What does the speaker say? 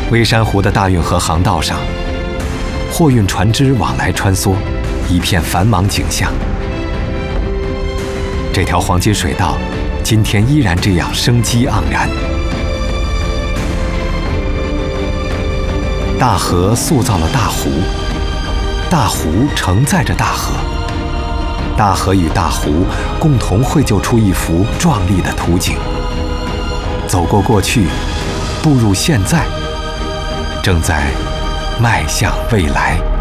微山湖的大运河航道上，货运船只往来穿梭，一片繁忙景象。这条黄金水道，今天依然这样生机盎然。大河塑造了大湖，大湖承载着大河，大河与大湖共同绘就出一幅壮丽的图景。走过过去，步入现在，正在迈向未来。